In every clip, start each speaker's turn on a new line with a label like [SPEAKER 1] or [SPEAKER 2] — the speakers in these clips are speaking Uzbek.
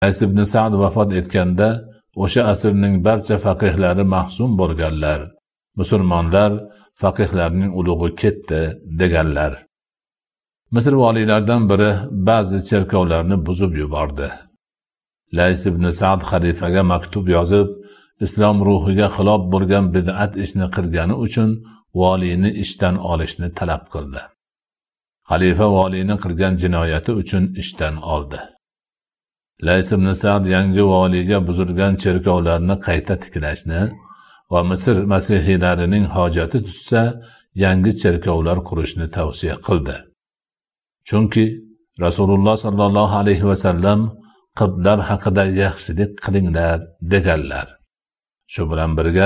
[SPEAKER 1] Lays ibn Sa'd vafot etganda o'sha asrning barcha faqihlari mahzun bo'lganlar. Musulmonlar faqihlarning ulug'i ketdi deganlar. Misr valiylaridan biri ba'zi cherkovlarni buzib yubordi. Lays ibn Sa'd xalifaga maktub yozib, islom ruhiga xilof bo'lgan bid'at ishni qilgani uchun valiyni ishdan olishni talab qildi. Xalifa valiyni qilgan jinoyati uchun ishdan oldi. Lays ibn Sa'd yangi valiyga buzilgan cherkovlarni qayta tiklashni va Misr masihiylarining hojati tushsa yangi cherkovlar qurishni tavsiya qildi. Chunki Rasululloh sallallohu alayhi va sallam qiblar haqida yaxshilik qilinglar deganlar. Shu bilan birga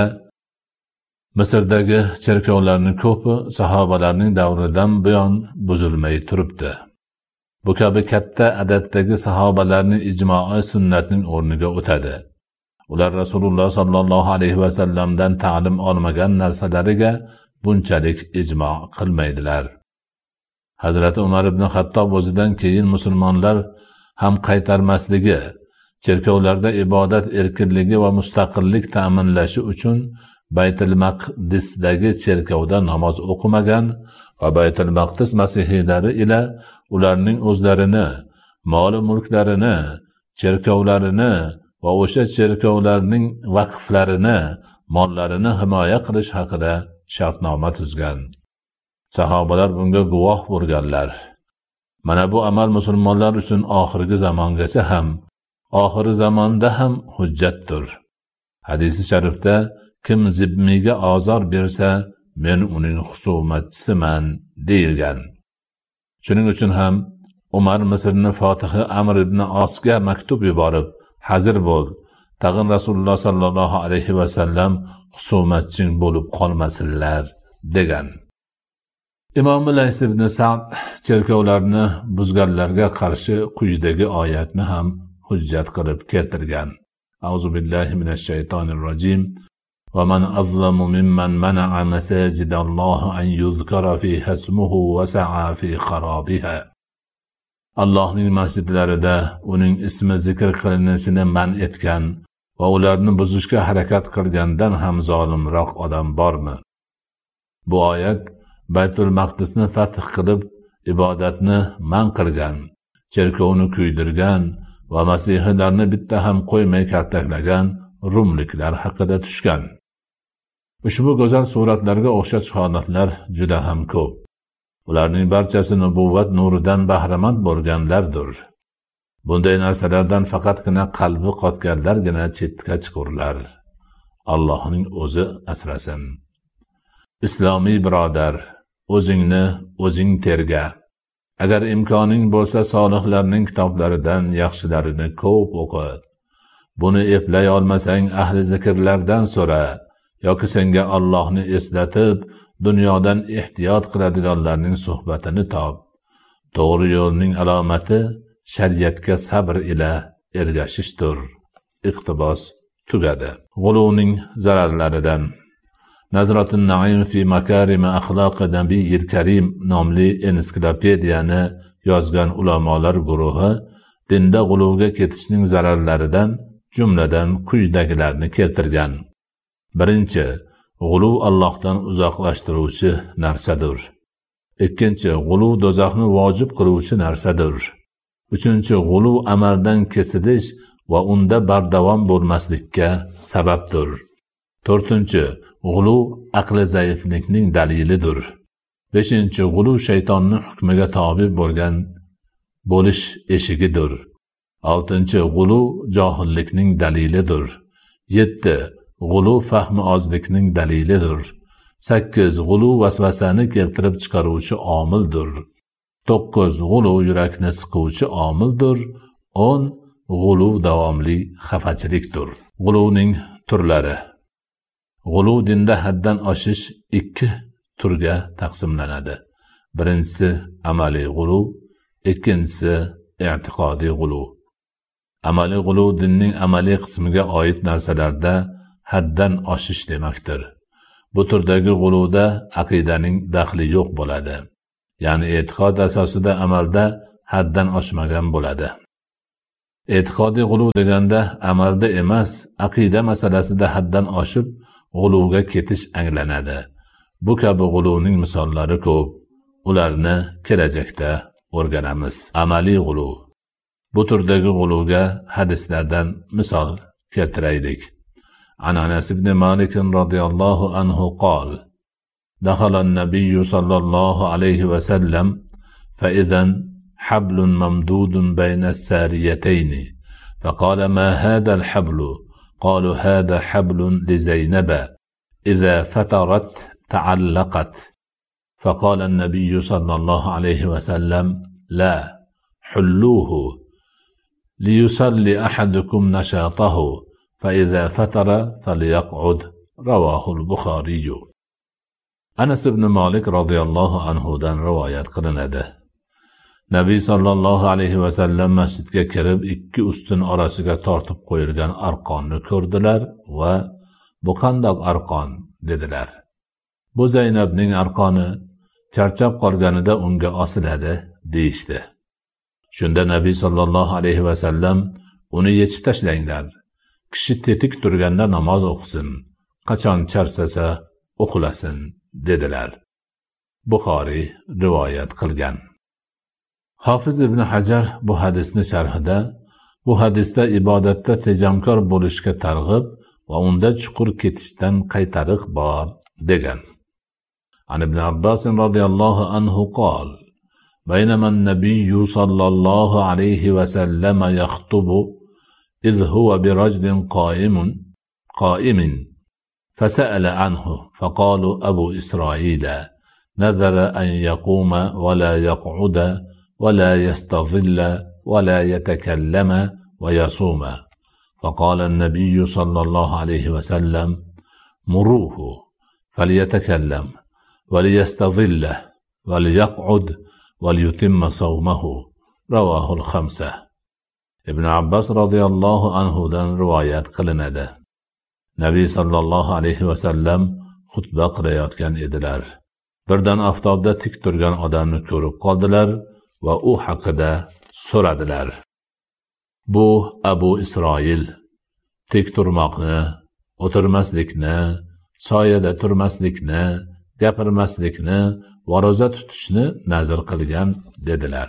[SPEAKER 1] Misrdagi cherkovlarning ko'pi sahobalarning davridan buyon buzilmay turibdi. Bu kabi katta adatdagi sahobalarning ijmo'i sunnatning o'rniga o'tadi. Ular Rasululloh sallallohu alayhi va sallamdan ta'lim olmagan narsalariga bunchalik ijmo' qilmaydilar. Hazrat Umar ibn Xattob o'zidan keyin musulmonlar ham qaytarmasligi, cherkovlarda ibodat erkinligi va mustaqillik ta'minlashi uchun Baytul Maqdisdagi cherkovda namoz o'qimagan va Baytul Maqdis masihiylari ila ularning o'zlarini, mol-mulklarini, cherkovlarini va o'sha cherkovlarning vaqflarini, mollarini himoya qilish haqida shartnoma tuzgan. Sahobalar bunga guvoh bo'lganlar. Mana bu amal musulmonlar uchun oxirgi zamongacha ham, oxiri zamonda ham hujjatdir. Hadisi sharifda kim zimmiga ozor bersa, men uning husumatchisiman deyilgan. Shuning uchun ham Umar Misrni fotihi Amr ibn Osga maktub yuborib, hazir bo'l, tag'in Rasululloh sallallohu alayhi va sallam husumatching bo'lib qolmasinlar degan. Imom Lays ibn Sa'd cherkovlarni buzganlarga qarshi quyidagi oyatni ham hujjat qilib keltirgan. Auzu billahi minash shaytonir rojim. وَمَنْ أَظْلَمُ مِمَّنْ مَنَعَ مَسَاجِدَ اللَّهِ أَنْ يُذْكَرَ فِيهَا اسْمُهُ وَسَعَى فِي خَرَابِهَا. Allohning masjidlarida uning ismi zikr qilinishini man etgan va ularni buzishga harakat qilgandan ham zolimroq odam bormi? Bu oyat Baytul Maqdisni fath qilib ibodatni man qilgan, cherkovni kuydirgan va masihiylarni bitta ham qo'ymay kaltaklagan rumliklar haqida tushgan. Ushbu go'zal suratlarga o'xshash holatlar juda ham ko'p. Ularning barchasi nubuvvat nuridan bahramand bo'lganlardir. Bunday narsalardan faqatgina qalbi qotganlargina chetga chiqurlar. Allohning o'zi asrasin. Islomiy birodar, o'zingni o'zing terga. Agar imkoning bo'lsa solihlarning kitoblaridan yaxshilarini ko'p o'qi. Buni eplay olmasang ahli zikrlardan so'ra yoki senga Allohni eslatib dunyodan ehtiyot qiladiganlarning suhbatini top. To'g'ri yo'lning alomati shariatga sabr ila ergashishdir. Iqtibos tugadi. G'uluvning zararlaridan Nazratun Naim fi makarim axloq nabiyil karim nomli ensiklopediyani yozgan ulamolar guruhi dinda g'uluvga ketishning zararlaridan jumladan quyidagilarni keltirgan. Birinchi, g'uluv Allohdan uzoqlashtiruvchi narsadir. Ikkinchi, g'uluv do'zaxni vojib qiluvchi narsadir. Uchinchi, g'uluv amaldan kesilish va unda bardavom bo'lmaslikka sababdir. To'rtinchi, g'uluv aqli zaiflikning dalilidir. Beshinchi, g'uluv shaytonning hukmiga tobe bo'lgan bo'lish eshigidir. Oltinchi, g'uluv johillikning dalilidir. 7. G'uluv fahmi ozlikning dalilidir. 8. G'uluv vasvasani keltirib chiqaruvchi omildir. 9. G'uluv yurakni siquvchi omildir. 10. G'uluv davomli xafachilikdir. G'uluvning turlari. G'uluv dinda haddan oshish 2 turga taqsimlanadi. Birinchisi amaliy g'uluv, ikkinchisi i'tiqodiy g'uluv. Amaliy g'uluv dinning amaliy qismiga oid narsalarda haddan oshish demakdir. Bu turdagi g'uluvda aqidaning daxli yo'q bo'ladi. Ya'ni e'tiqod asosida amalda haddan oshmagan bo'ladi. E'tiqodiy g'uluv deganda amalda emas, aqida masalasida haddan oshib g'uluvga ketish anglanadi. Bu kabi g'uluvning misollari ko'p. Ularni kelajakda o'rganamiz. Amaliy g'uluv. Bu turdagi g'uluvga hadislardan misol keltiraylik. An Anas ibn Malik radhiyallohu anhu qol: دخل النبي صلى الله عليه وسلم فإذا حبل ممدود بين الساريتين فقال ما هذا الحبل؟ قالوا هذا حبل لزينب إذا فترت تعلقت. فقال النبي صلى الله عليه وسلم لا حلوه ليصلي أحدكم نشاطه فإذا فتر فليقعد. رواه البخاري. Anas ibn Malik radhiyallohu anhudan rivoyat qilinadi. Nabiy sallallohu alayhi va sallam masjidga kirib, ikki ustun orasiga tortib qo'yilgan arqonni ko'rdilar va bu qandoq arqon dedilar. Bu Zaynabning arqoni, charchab qolganida unga osiladi deyishdi. Shunda Nabiy sallallohu alayhi va sallam uni yechib tashlanglar. Kishi tetik turganda namoz o'qisin, qachon charsasa uxlasin dedilar. Buxoriy rivoyat qilgan. Hofiz ibn Hajar bu hadisni sharhida, bu hadisda ibodatda tejamkor bo'lishga targ'ib va unda chuqur ketishdan qaytariq bor degan. An ibn Abbas radhiyallohu anhu qol: بينما النبي صلى الله عليه وسلم يخطب إذ هو برجل قائم فسأل عنه فقالوا أبو إسرائيل نذر أن يقوم ولا يقعد ولا يستظل ولا يتكلم ويصوم. فقال النبي صلى الله عليه وسلم مروه فليتكلم وليستظل وليقعد وليتم صومه. رواه الخمسة. ابن عباس رضي الله عنه dan rivoyat qilinadi. Nabiy sallallohu alayhi va sallam xutba qilayotgan edilar. Birdan oftobda tik turgan odamni ko'rib qoldilar va u haqida so'radilar. Bu Abu Isroil tik turmoqni, o'tirmaslikni, soyada turmaslikni, gapirmaslikni va ro'za tutishni nazr qilgan dedilar.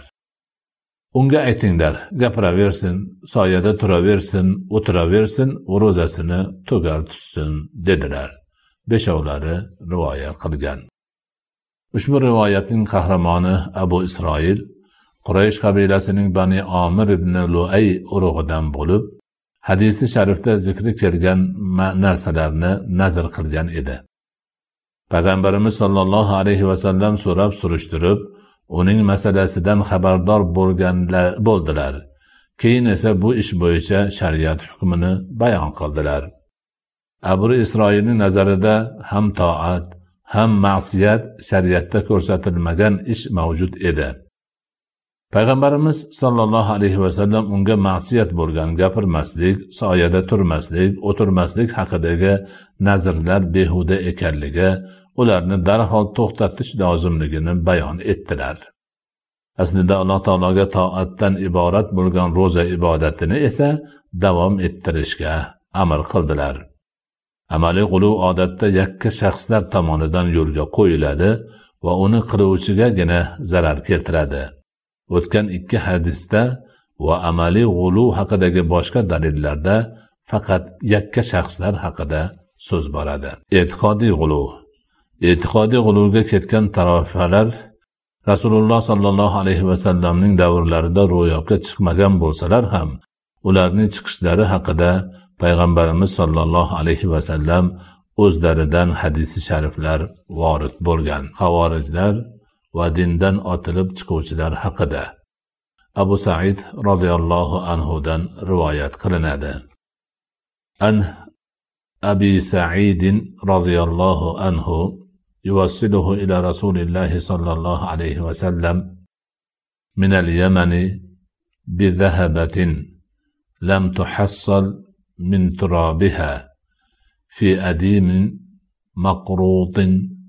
[SPEAKER 1] Unga aytinglar, gapiraversin, soyada turaversin, o'tiraversin, ro'zasini tugal tutsin dedilar. Beshovlari rivoyat qilgan. Ushbu rivoyatning qahramoni Abu Isroil Quraysh qabilasining Bani Omir ibn Luay urug'idan bo'lib, hadisi sharifda zikri kelgan narsalarni nazr qilgan edi. Payg'ambarimiz sollallohu alayhi va sallam so'rab surishtirib, uning masalasidan xabardor bo'ldilar. Keyin esa bu ish bo'yicha shariat hukmini bayon qildilar. Abu Isroilning nazarida ham toat, ham ma'siyat shariatda ko'rsatilmagan ish mavjud edi. Payg'ambarimiz sollallohu alayhi va sallam unga ma'siyat bo'lgan gapirmaslik, soyada turmaslik, o'tirmaslik haqidagi nazrlar behuda ekanligi, ularni darhol to'xtatish lozimligini bayon etdilar. Aslida Alloh taologa toatdan iborat bo'lgan ro'za ibodatini esa davom ettirishga amr qildilar. Amaliy g'uluv odatda yakka shaxslar tomonidan yo'lga qo'yiladi va uni qiluvchigagina zarar keltiradi. O'tgan ikki hadisda va amaliy g'uluv haqidagi boshqa dalillarda faqat yakka shaxslar haqida so'z boradi. E'tiqodiy g'uluv. E'tiqodiy g'uluvga ketgan tarofalar Rasululloh sallallohu alayhi va sallamning davrlarida ro'yobga chiqmagan bo'lsalar ham, ularning chiqishlari haqida payg'ambarimiz sollallohu alayhi va sallam o'zlaridan hadisi shariflar vorid bo'lgan. Xavorijlar va dindan otilib chiquvchilar haqida Abu Sa'id radhiyallohu anhu dan rivoyat qilinadi. An Abi Sa'id radhiyallohu anhu يوصله إلى رسول الله صلى الله عليه وسلم من اليمن بذهبة لم تحصل من ترابها في أديم مقروط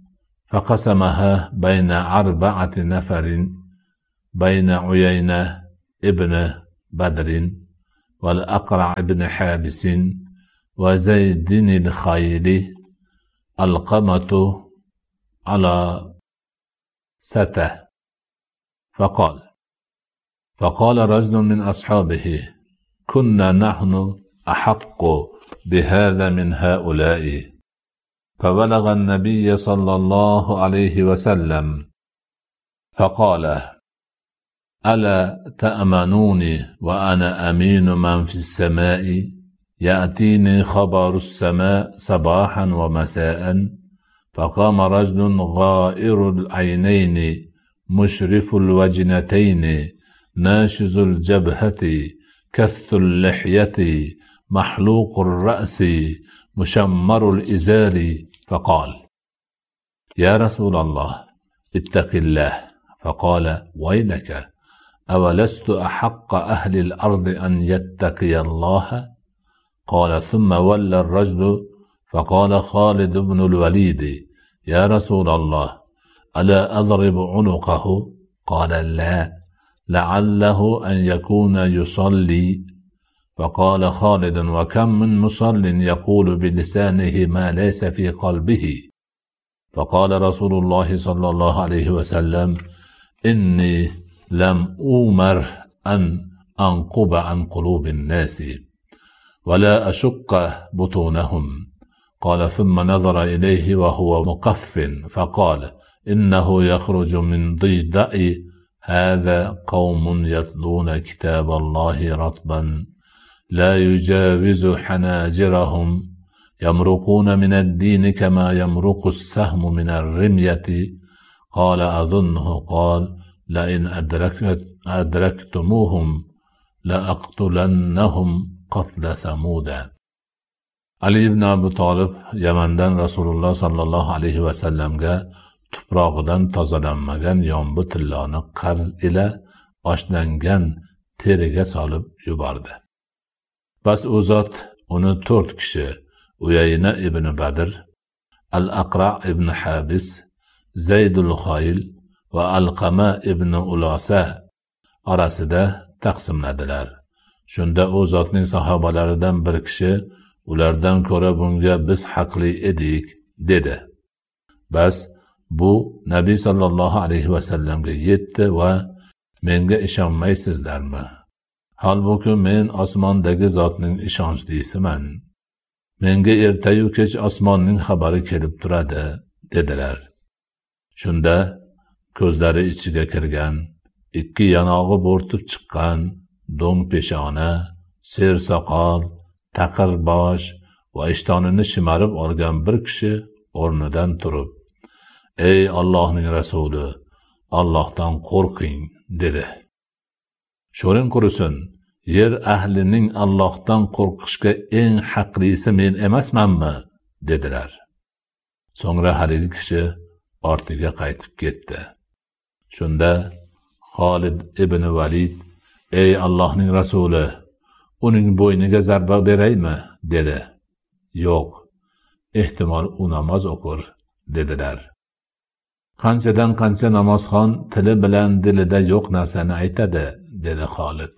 [SPEAKER 1] فقسمها بين 4 نفر بين عيينة ابن بدر والأقرع بن حابس وزيد الخيل القمة على سته. فقال رجل من أصحابه: كنا نحن أحق بهذا من هؤلاء. فبلغ النبي صلى الله عليه وسلم فقال: ألا تأمنوني وأنا أمين من في السماء، يأتيني خبر السماء صباحا ومساء. فقام رجل غائر العينين مشرف الوجنتين ناشز الجبهة كث اللحية محلوق الرأس مشمر الإزار، فقال: يا رسول الله اتق الله. فقال: ويلك، أولست أحق أهل الأرض أن يتقي الله؟ قال: ثم ولى الرجل فقال خالد بن الوليد: يا رسول الله ألا أضرب عنقه؟ قال: لا، لعله أن يكون يصلي. فقال خالد: وكم من مصل يقول بلسانه ما ليس في قلبه. فقال رسول الله صلى الله عليه وسلم: إني لم أؤمر أن أنقب عن قلوب الناس ولا أشق بطونهم. قال: ثم نظر إليه وهو مقف فقال: إنه يخرج من ضيدأ هذا قوم يتلون كتاب الله رطبا لا يجاوز حناجرهم، يمرقون من الدين كما يمرق السهم من الرمية. قال: أظنه قال: لئن أدركتموهم لأقتلنهم قتل ثمود. Ali ibn Abi Talib Yamandan Rasululloh sallallohu alayhi vasallamga tuprog'idan tozalanmagan yombi tilloni qarz ila oshlangan teriga solib yubordi. Bas u zot uni 4 kishi Uyayna ibn Badr, Al-Aqra ibn Habis, Zaydul Khayl va Alqama ibn Ulosa orasida taqsimladilar. Shunda u zotning sahobalaridan bir kishi: ulardan ko'ra bunga biz haqli edik, dedi. Bas bu Nabiy sallallohu alayhi vasallamga yetdi va: menga ishonmaysizlarmi? Halbuki men osmondagi zotning ishonchlisiman. Menga ertayu kech osmonning xabari kelib turadi, dedilar. Shunda ko'zlari ichiga kirgan, 2 yanog'i bo'rtib chiqqan, do'ng peshona, ser soqol, taqir bosh va ishtonini shimarib olgan bir kishi o'rnidan turib: ey Allohning rasuli, Allohdan qo'rqing, dedi. Sho'ring qurisin, yer ahlining Allohdan qo'rqishga eng haqlisi men emasmanmi, dedilar. So'ngra haligi kishi ortiga qaytib ketdi. Shunda Xolid ibn Valid: ey Allohning rasuli, uning bo'yniga zarba beraymi, dedi. Yo'q, ehtimol u namoz o'qir, dedilar. Qanchadan qancha namozxon tili bilan dilida yo'q narsani aytadi, dedi Xolid.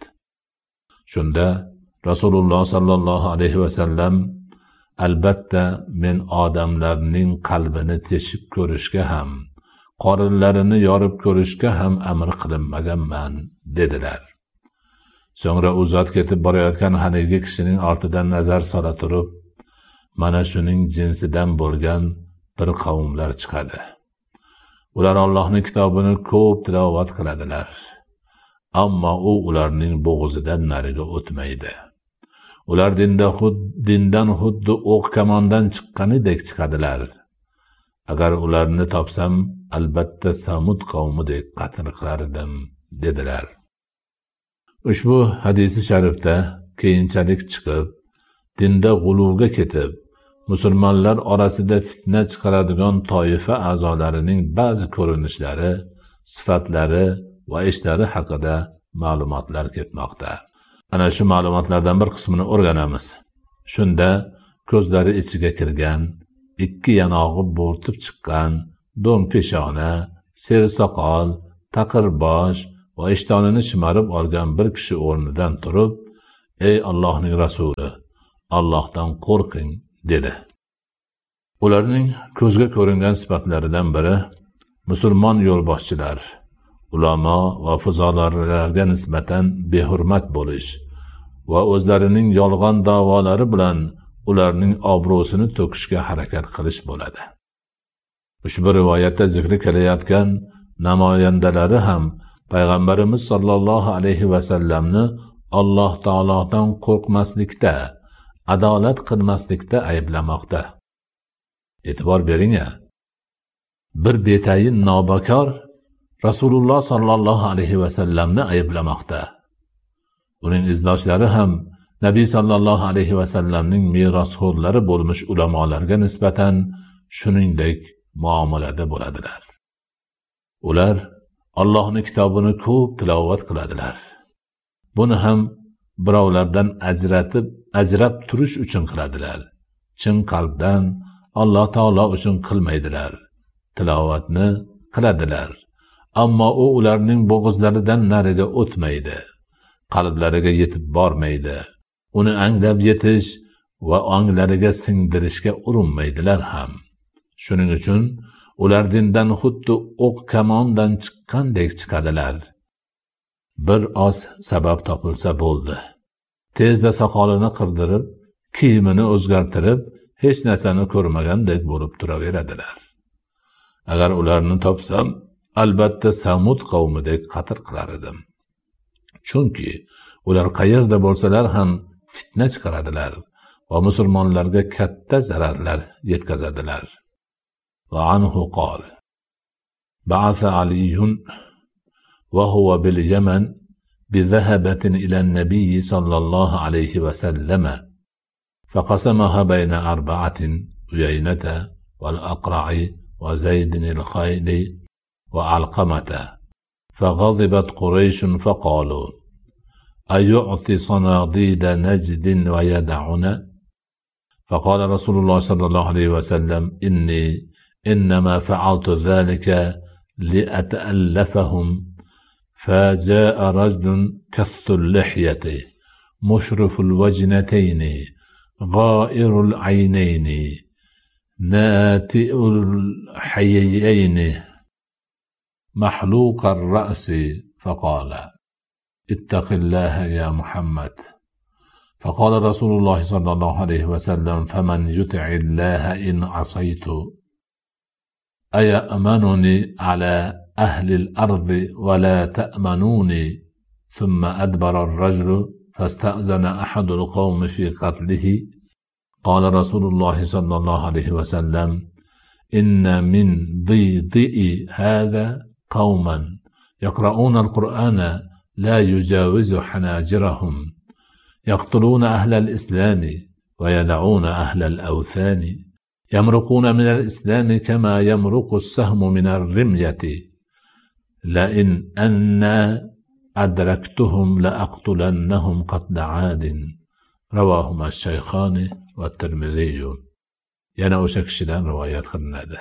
[SPEAKER 1] Shunda Rasululloh sallallohu alayhi vasallam: albatta men odamlarning qalbini teshib ko'rishga ham, qorinlarini yorib ko'rishga ham amr qilinmaganman, dedilar. So'ngra u zot ketib borayotgan haligi kishining ortidan nazar sola turib: mana shuning jinsidan bo'lgan bir qavmlar chiqadi. Ular Allohning kitobini ko'p tilovat qiladilar, ammo u ularning bo'g'zidan nariga o'tmaydi. Ular dindan xuddi o'q kamondan chiqqanidek chiqadilar. Agar ularni topsam, albatta Samud qavmidek qatl qilardim, dedilar. Ushbu hadisi sharifda keyinchalik chiqib, dinda g'uluvga ketib, musulmonlar orasida fitna chiqaradigan toifa a'zolarining ba'zi ko'rinishlari, sifatlari va ishlari haqida ma'lumotlar ketmoqda. Ana shu ma'lumotlardan bir qismini o'rganamiz. Shunda ko'zlari ichiga kirgan, 2 yanog'i bo'rtib chiqqan, do'ng peshona, ser soqol, taqir bosh va ishtonini shimarib olgan bir kishi o'rnidan turib: ey Allohning rasuli, Allohdan qo'rqing, dedi. Ularning ko'zga ko'ringan sifatlaridan biri musulmon yo'lboshchilar, ulamo va fuzolarlarga nisbatan behurmat bo'lish va o'zlarining yolg'on da'volari bilan ularning obro'sini to'kishga harakat qilish bo'ladi. Ushbu rivoyatda zikri kelayotgan namoyandalari ham payg'ambarimiz sollallohu alayhi va sallamni Alloh taolodan qo'rqmaslikda, adolat qilmaslikda ayblamoqda. E'tibor bering-a. Bir betayin nobakor Rasululloh sollallohu alayhi va sallamni ayblamoqda. Uning izdoshlari ham Nabiy sollallohu alayhi va sallamning merosxo'rlari bo'lmish ulamolarga nisbatan shuningdek muomalada bo'ladilar. Ular Allohning kitobini ko'p tilovat qiladilar. Buni ham birovlardan ajrab turish uchun qiladilar. Chin qalbdan Alloh taolo uchun qilmaydilar. Tilovatni qiladilar. Ammo u ularning bo'g'izlaridan nariga o'tmaydi. Qalblariga yetib bormaydi. Uni anglab yetish va onglariga singdirishga urinmaydilar ham. Shuning uchun ular dindan xuddi o'q kamondan chiqqandek chiqadilar. Bir oz sabab topilsa bo'ldi. Tezda soqolini qirdirib, kiyimini o'zgartirib, hech narsani ko'rmagandek bo'lib turaveradilar. Agar ularni topsam, albatta Samud qavmidek qatl qilar edim. Chunki ular qayerda bo'lsalar ham fitna chiqaradilar va musulmonlarga katta zararlar yetkazadilar. Va anhu qol: Ba'atha Aliyun wa huwa bil Yaman bi dhahabatin ila an-nabiy sallallahu alayhi wa sallam فقسمها بين أربعة: عيينة والأقرع وزيد الخيل وعلقمة. فغضبت قريش فقالوا: أيعطي صناديد نجد ويدعنا؟ فقال رسول الله صلى الله عليه وسلم: إنما فعلت ذلك لأتألفهم. فجاء رجل كث اللحية مشرف الوجنتين غائر العينين ناتئ الحيين محلوق الرأس، فقال: اتق الله يا محمد. فقال رسول الله صلى الله عليه وسلم: فمن يطع الله إن عصيت؟ أيأمنني على أهل الأرض ولا تأمنوني؟ ثم أدبر الرجل فاستأذن أحد القوم في قتله. قال رسول الله صلى الله عليه وسلم: إن من ضيضئ هذا قوما يقرؤون القرآن لا يجاوز حناجرهم، يقتلون أهل الإسلام ويدعون أهل الأوثان، يمرقون من الإسلام كما يمرق السهم من الرمية، لئن أنا أدركتهم لأقتلنهم قتل عاد. رواهما الشيخان والترمذي. Yana o'sha kishidan rivoyat qilinadi.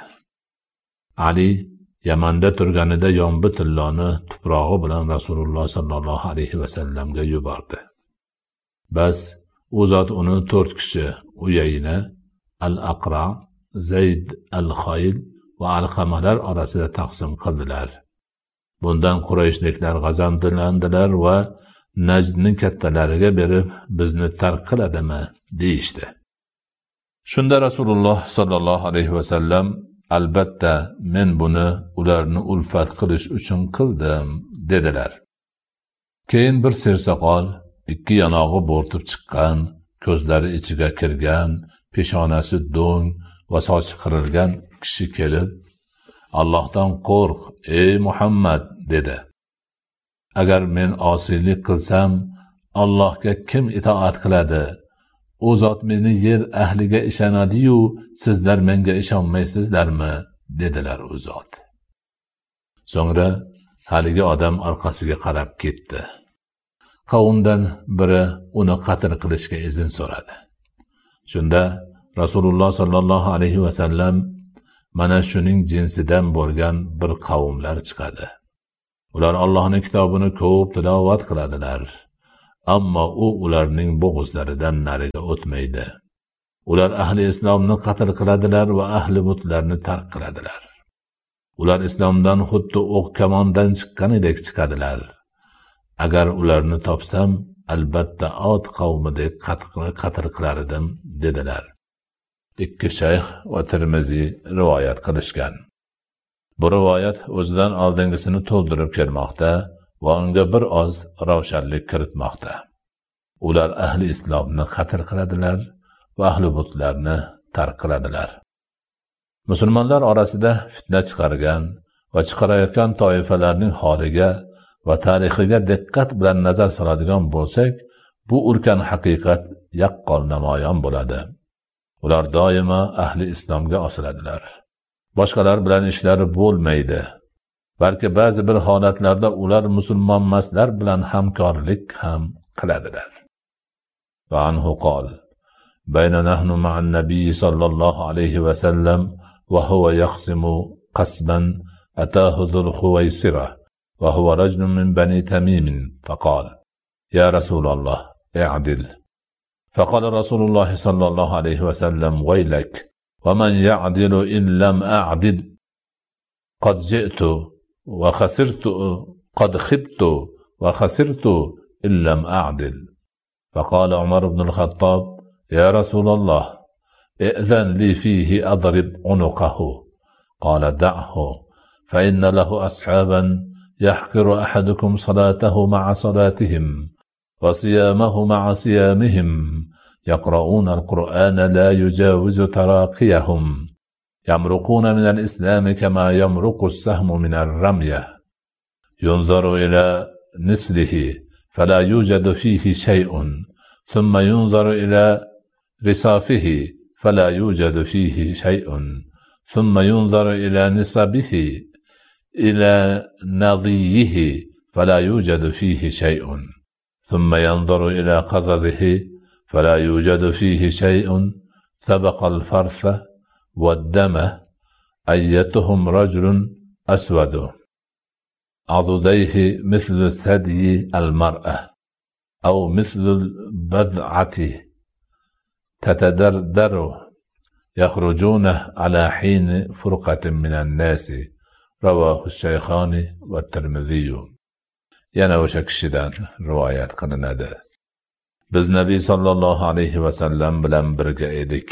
[SPEAKER 1] Ali Yamanda turganida yombi tilloni tuprog'i bilan Rasululloh sallallohu alayhi va sallamga yubordi. Bas u zot uni 4 kishi: Uyayna, Al-Aqra, Zayd al-Khayl va Alqamalar orasida taqsim qildilar. Bundan Qurayshliklar g'azablandilar va Najdni kattalariga berib, bizni tark qiladimi deyishdi. Shunda Rasululloh sallallohu alayhi va sallam: albatta men buni ularni ulfat qilish uchun qildim dedilar. Keyin bir sersoqol, 2 yanog'i bo'rtib chiqqan, ko'zlari ichiga kirgan, peshonasi do'ng va sochi qirilgan kishi kelib: Allohdan qo'rq ey Muhammad dedi. Agar men osiylik qilsam, Allohga kim itoat qiladi? U zot meni yer ahliga ishonadi-yu, sizlar menga ishonmaysizlarmi? dedilar u zot. So'ngra haligi odam orqasiga qarab ketdi. Qavmdan biri uni qatl qilishga izn so'radi. Shunda Rasululloh sallallohu alayhi va sallam: mana shuning jinsidan bo'lgan bir qavmlar chiqadi. Ular Allohning kitobini ko'p tilovat qiladilar. ammo u ularning bo'g'izlaridan nariga o'tmaydi. Ular ahli islomni qatl qiladilar va ahli butlarni tark qiladilar. Ular islomdan xuddi o'q kamondan chiqqanidek chiqadilar. Agar ularni topsam, albatta Od qavmidek qatl qilar edim, dedilar. Ikki shayx va Tirmiziy rivoyat qilishgan. Bu rivoyat o'zidan oldingisini to'ldirib kelmoqda va unga bir oz ravshanlik kiritmoqda. Ular ahli islomni qatl qiladilar va ahli butlarni tark qiladilar. Musulmonlar orasida fitna chiqargan va chiqarayotgan toifalarning holiga va tarixiga diqqat bilan nazar soladigan bo'lsak, bu ulkan haqiqat yaqqol namoyon bo'ladi. Ular doimo ahli islomga osiladilar. Boshqalar bilan ishlari bo'lmaydi. Balki ba'zi bir holatlarda ular musulmonmaslar bilan hamkorlik ham qiladilar. Va anhu qol: "Bayna nahnu ma'an nabiy sallallohu alayhi va sallam va huwa yaqsimu qasban atahu dhul Khuwaysira wa huwa rajulun min bani Tamim faqal: Ya Rasulullah, i'dil." فقال رسول الله صلى الله عليه وسلم: ويلك ومن يعدل إن لم أعدل قد جئت وخسرت قد خبت وخسرت إن لم أعدل. فقال عمر بن الخطاب: يا رسول الله ائذن لي فيه أضرب عنقه. قال: دعه فإن له أصحابا يحقر أحدكم صلاته مع صلاتهم وصيامه مع صيامهم يقرؤون القرآن لا يجاوز تراقيهم يمرقون من الإسلام كما يمرق السهم من الرمية ينظر إلى نسله فلا يوجد فيه شيء ثم ينظر إلى رصافه فلا يوجد فيه شيء ثم ينظر إلى نصبه إلى نضيه فلا يوجد فيه شيء ثم ينظر إلى قززه فلا يوجد فيه شيء سبق الفرث والدم أيتهم رجل أسود عضديه مثل ثدي المرأة أو مثل البذعة تتدردر يخرجون على حين فرقة من الناس. رواه الشيخان والترمذي. Yana o'sha kishidan rivoyat qilinadi. Biz Nabiy sallallohu alayhi va sallam bilan birga edik.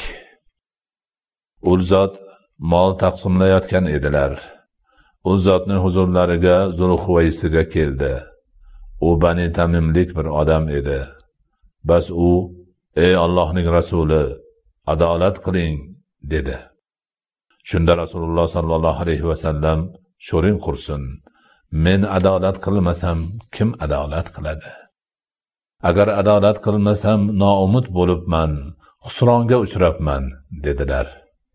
[SPEAKER 1] U zot mol taqsimlayotgan edilar. U zotning huzurlariga Zulhuvaysira keldi. U Bani Tamimlik bir odam edi. Bas u: "Ey Allohning rasuli, adolat qiling", dedi. Shunda Rasululloh sallallohu alayhi va sallam: "Sho'ring qursin. Men adolat qilmasam kim adolat qiladi? Agar adolat qilmasam noumid bo'libman, xusronga uchrabman", dedilar.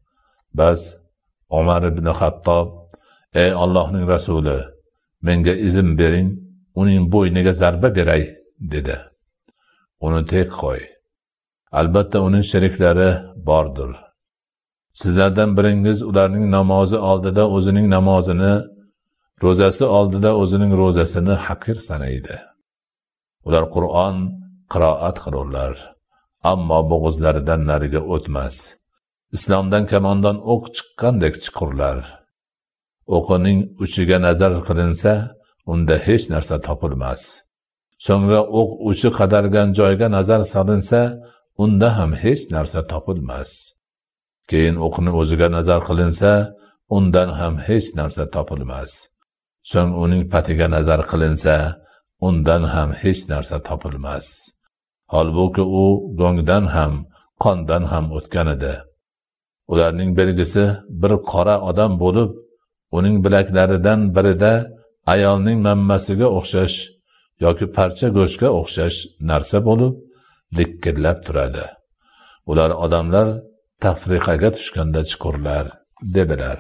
[SPEAKER 1] Bas Umar ibn Xattob: "Ey Allohning rasuli, menga izn bering, uning bo'yniga zarba beray", dedi. "Uni tek qo'y. Albatta uning sheriklari bordir. Sizlardan biringiz ularning namozi oldida o'zining namozini, ro'zasi oldida o'zining ro'zasini haqir sanaydi. Ular Qur'on qiroat qilurlar, ammo bo'g'izlaridan nariga o'tmas. Islomdan kamondan o'q chiqqandek chiqurlar. O'qining uchiga nazar qilinsa, unda hech narsa topilmas. So'ngra o'q uchi qadargan joyga nazar solinsa, unda ham hech narsa topilmas. Keyin o'qni o'ziga nazar qilinsa, undan ham hech narsa topilmas. So'ng uning patiga nazar qilinsa, undan ham hech narsa topilmas. Holbuki u go'ngdan ham, qondan ham o'tgan edi. Ularning belgisi bir qora odam bo'lib, uning bilaklaridan birida ayolning mammasiga o'xshash yoki parcha go'shtga o'xshash narsa bo'lib, likkillab turadi. Ular odamlar tafriqaga tushganda chiqurlar", dedilar.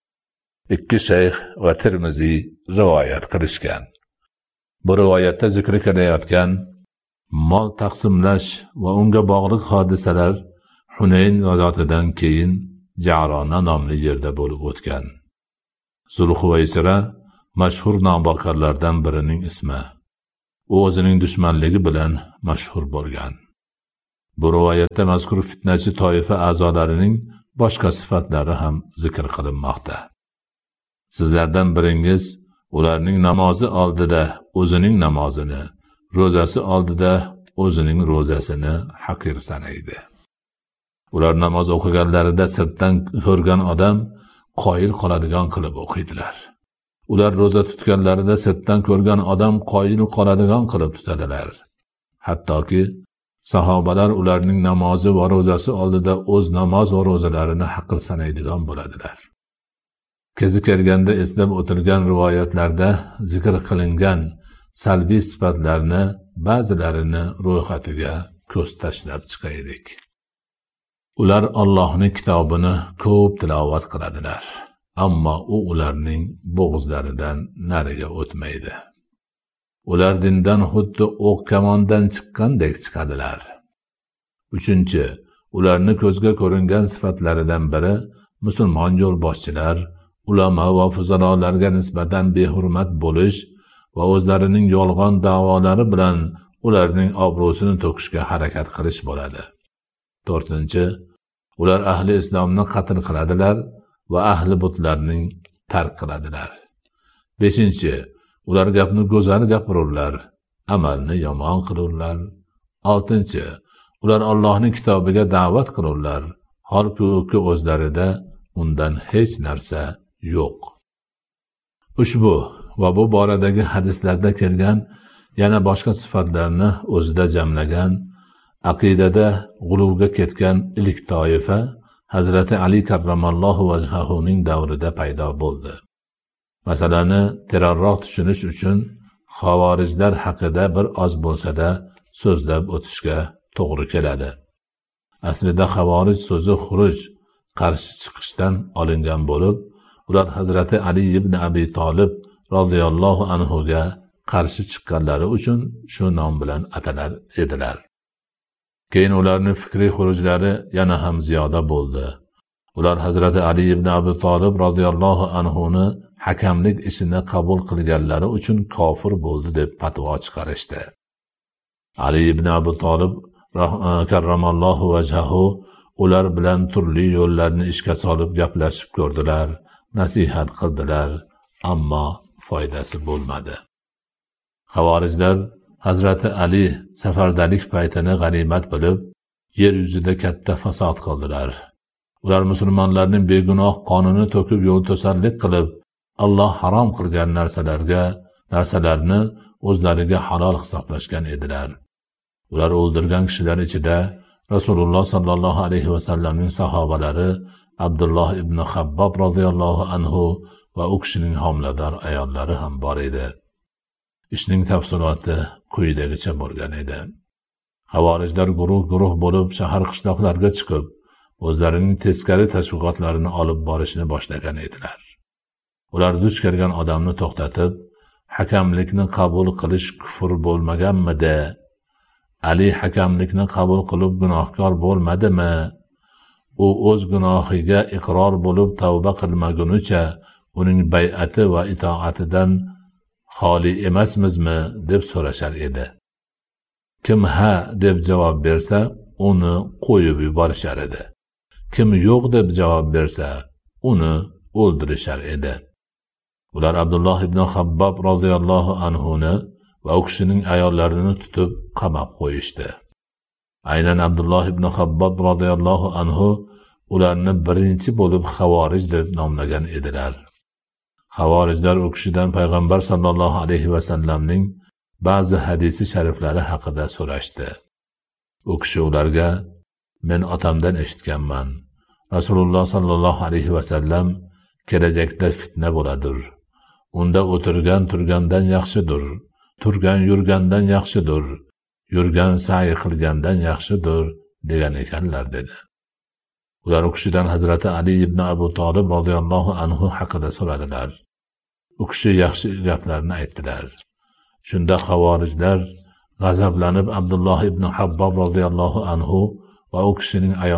[SPEAKER 1] Ikki shayx va Tirmiziy rivoyat qilishgan. Bu rivoyatda zikr qilayotgan mol taqsimlash va unga bog'liq hodisalar Hunayn g'azotidan keyin Jarona nomli yerda bo'lib o'tgan. Zulhuvaysira mashhur nombokarlardan birining ismi. u o'zining dushmanligi bilan mashhur bo'lgan. Bu rivoyatda mazkur fitnachi toifa a'zolarining boshqa sifatlari ham zikr qilinmoqda. Sizlardan biringiz ularning namozi oldida o'zining namozini, ro'zasi oldida o'zining ro'zasini haqir sanaydi. Ular namoz o'qiganlarida sirtdan ko'rgan odam qoyil qoladigan qilib o'qiydilar. Ular ro'za tutganlarida sirtdan ko'rgan odam qoyil qoladigan qilib tutadilar. Hattoki sahobalar ularning namozi va ro'zasi oldida o'z namoz va ro'zalarini haqir sanaydigan bo'ladilar. Kezi kelganda eslab o'tilgan rivoyatlarda zikr qilingan salbiy sifatlarni ba'zilarini ro'yxatiga ko'z tashlab chiqaylik. Ular Allohning kitobini ko'p tilovat qiladilar, ammo u ularning bo'g'izlaridan nariga o'tmaydi. Ular dindan xuddi o'q kamondan chiqqandek chiqadilar. 3. Ularni ko'zga ko'ringan sifatlaridan biri musulmon yo'lboshchilar, ulamo va fuzarolarga nisbatan behurmat bo'lish va o'zlarining yolg'on da'volari bilan ularning obro'sini to'kishga harakat qilish bo'ladi. 4. Ular ahli islomni qatl qiladilar va ahli butlarning tark qiladilar. 5. Ular gapni go'zal gapirurlar, amalni yomon qilurlar. 6. Ular Allohning kitobiga da'vat qilurlar, holbuki o'zlarida undan hech narsa yo'q. Ushbu va bu boradagi hadislarda kelgan yana boshqa sifatlarni o'zida jamlagan aqidada g'uluvga ketgan ilk toifa Hazrati Ali karramallohu vajhahuning davrida paydo bo'ldi. Masalani terrorroq tushunish uchun xavorijlar haqida bir oz bo'lsa-da so'zlab o'tishga to'g'ri keladi. Aslida xavorij so'zi xuruj, qarshi chiqishdan olingan bo'lib, ular Hazrati Ali ibn Abi Talib radhiyallohu anhuga qarshi chiqqanlari uchun shu nom bilan atalar edilar. Keyin ularning fikriy xurujlari yana ham ziyoda bo'ldi. Ular Hazrati Ali ibn Abi Talib radhiyallohu anhuni hakamlik ishini qabul qilganlari uchun kofir bo'ldi deb fatvo chiqarishdi. Ali ibn Abi Talib karramallohu vajhahu ular bilan turli yo'llarni ishga solib gaplashib ko'rdilar, nasihat qildilar, ammo foydasi bo'lmadi. Xavorijlar Hazrati Ali safardalik paytini g'animat bilib, yer yuzida katta fasod qildilar. Ular musulmonlarning begunoh qonini to'kib yo'l to'sarlik qilib, Alloh harom qilgan narsalarni o'zlariga halol hisoblashgan edilar. Ular o'ldirgan kishilar ichida Rasululloh sallallohu alayhi va sallamning sahobalari Abdulloh ibn Xabbob radhiyallohu anhu va u kishining homilador ayollari ham bor edi. Ishning tafsiloti quyidagicha bo'lgan edi. Xavorijlar guruh bo'lib shahar qishloqlarga chiqib, o'zlarining teskari tashviqotlarini olib borishni boshlagan edilar. Ular duch kelgan odamni to'xtatib, hakamlikni qabul qilish kufr bo'lmaganmidi? Ali hakamlikni qabul qilib gunohkor bo'lmadimi? U o'z gunohiga iqror bo'lib tavba qilmagunicha uning bay'ati va itoatidan xoli emasmizmi deb so'rashar edi. Kim ha deb javob bersa, uni qo'yib yuborishar edi. Kim yo'q deb javob bersa, uni o'ldirishar edi. Ular Abdulloh ibn Xabbob radhiyallohu anhuni va u kishining ayollarini tutib qamab qo'yishdi. Aynan Abdulloh ibn Xabbob radhiyallohu anhu ularni birinchi bo'lib xavorij deb nomlagan edilar. Xavorijlar u kishidan payg'ambar sallallohu alayhi va sallamning ba'zi hadisi shariflari haqida so'rashdi. U kishi ularga: "Men otamdan eshitganman. Rasululloh sallallohu alayhi va sallam kelajakda fitna bo'ladir. Unda o'tirgan turgandan yaxshidir, turgan yurgandan yaxshidir, yurgan sa'i qilgandan yaxshidir" degan ekanlar dedi. Ular u kishidan Hazrati Ali ibn Abu Talib radhiyallohu anhu haqida so'radilar. U kishi yaxshi gaplarni aytdilar. Shunda xavorijlar g'azablanib Abdulloh ibn Xabbob radhiyallohu anhu va u kishining